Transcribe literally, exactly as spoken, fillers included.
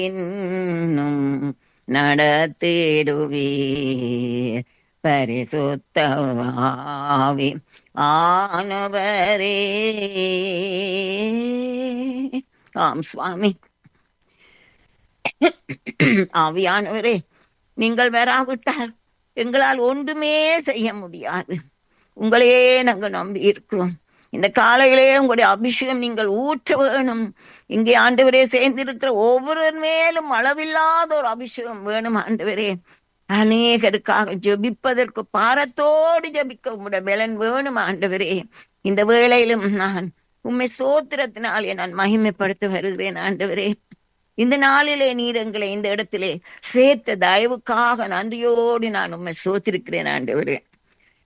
இன்னும் நடத்திடுவீர். பரிசுத்த ஆவி ஆனவரே. ஆம் சுவாமி. ஆவியானவரே, நீங்கள் வராவிட்டால் எங்களால் ஒன்றுமே செய்ய முடியாது. உங்களையே நாங்கள் நம்பி இருக்கிறோம். இந்த காலையிலே உங்களுடைய அபிஷேகம் நீங்கள் ஊற்ற வேணும். இங்கே ஆண்டவரே சேர்ந்திருக்கிற ஒவ்வொரு மேலும் அளவில்லாத ஒரு அபிஷேகம் வேணும் ஆண்டவரே. அநேகருக்காக ஜெபிப்பதற்கு பாரத்தோடு ஜெபிக்க உங்களுடைய பலன் வேணும் ஆண்டவரே. இந்த வேளையிலும் நான் உம்மை சோத்திரத்தினாலே நான் மகிமைப்படுத்த வருகிறேன் ஆண்டவரே. இந்த நாளிலே நீர் எங்களை இந்த இடத்திலே சேர்த்த தயவுக்காக நன்றியோடு நான் உம்மை சோத்திருக்கிறேன் ஆண்டவரே.